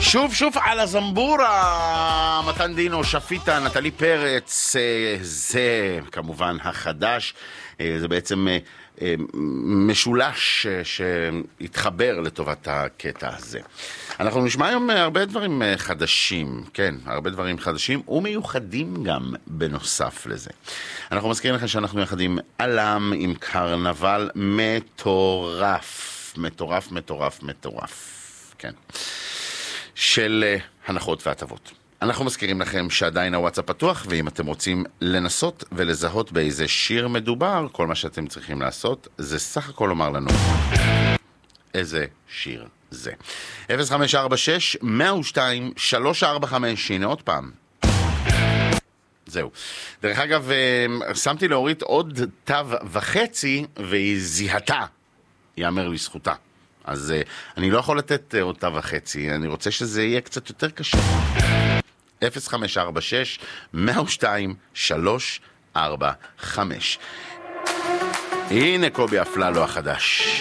שוב על הזמבורה, מתן דינו, שפיטה, נטלי פרץ, זה כמובן החדש, זה בעצם משולש שהתחבר לטובת הקטע הזה. אנחנו נשמע היום הרבה דברים חדשים, כן, הרבה דברים חדשים ומיוחדים גם בנוסף לזה. אנחנו מזכירים לכם שאנחנו יחדים אלם עם קרנבל מטורף, מטורף, מטורף, מטורף, כן, של הנחות והטבות. אנחנו מזכירים לכם שעדיין הוואטסאפ פתוח, ואם אתם רוצים לנסות ולזהות באיזה שיר מדובר, כל מה שאתם צריכים לעשות זה סך הכל לומר לנו איזה שיר זה. 0546-102-345, הנה עוד פעם. זהו. דרך אגב, שמתי להוריד עוד תו וחצי, והיא זיהתה, יאמר לזכותה. אז אני לא יכול לתת עוד תו וחצי, אני רוצה שזה יהיה קצת יותר קשה. 0546-102-345. הנה קובי אפללו החדש.